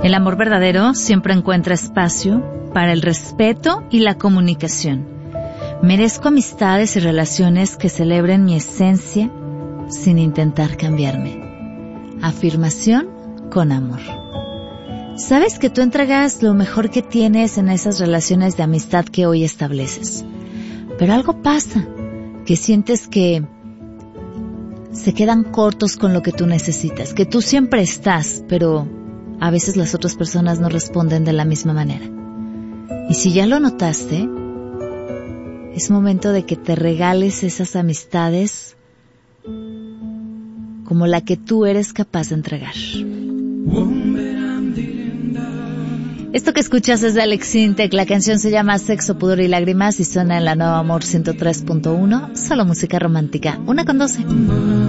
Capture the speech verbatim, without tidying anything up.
El amor verdadero siempre encuentra espacio para el respeto y la comunicación. Merezco amistades y relaciones que celebren mi esencia sin intentar cambiarme. Afirmación con amor. Sabes que tú entregas lo mejor que tienes en esas relaciones de amistad que hoy estableces. Pero algo pasa, que sientes que se quedan cortos con lo que tú necesitas, que tú siempre estás, pero a veces las otras personas no responden de la misma manera. Y si ya lo notaste, es momento de que te regales esas amistades como la que tú eres capaz de entregar. Esto que escuchas es de Alex Sintek, la canción se llama Sexo, Pudor y Lágrimas y suena en la Nueva Amor ciento tres punto uno, solo música romántica, una con doce.